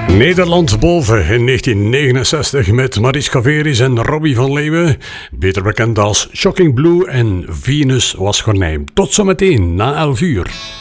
Nederland boven in 1969 met Mariska Veris en Robbie van Leeuwen. Beter bekend als Shocking Blue en Venus was Gornijn. Tot zometeen na 11 uur.